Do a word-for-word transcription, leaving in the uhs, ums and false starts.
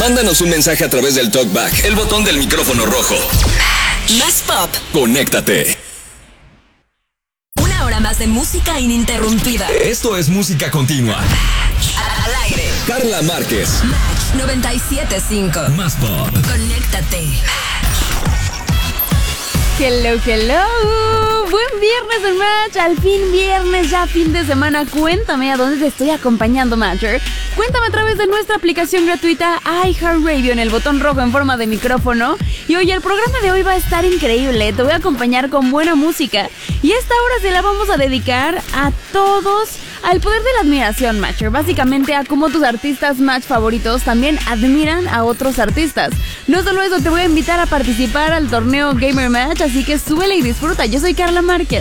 Mándanos un mensaje a través del TalkBack, el botón del micrófono rojo. Más pop. Conéctate. Una hora más de música ininterrumpida. Esto es música continua. Al aire. Carla Márquez. Match noventa y siete punto cinco. Más pop. Conéctate. Hello, hello. Buen viernes de Match. Al fin viernes, ya fin de semana. Cuéntame a dónde te estoy acompañando, Matcher. Cuéntame a través de nuestra aplicación gratuita iHeartRadio en el botón rojo en forma de micrófono. Y oye, el programa de hoy va a estar increíble. Te voy a acompañar con buena música. Y esta hora se la vamos a dedicar a todos, al poder de la admiración, Matcher. Básicamente a cómo tus artistas Match favoritos también admiran a otros artistas. No solo eso, te voy a invitar a participar al torneo Gamer Match, así que súbele y disfruta. Yo soy Carla Márquez.